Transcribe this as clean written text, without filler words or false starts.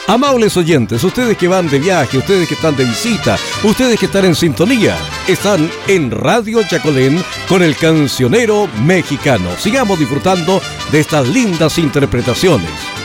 Amables oyentes, ustedes que van de viaje, ustedes que están de visita, ustedes que están en sintonía, están en Radio Yacolén con el cancionero mexicano. Sigamos disfrutando de estas lindas interpretaciones.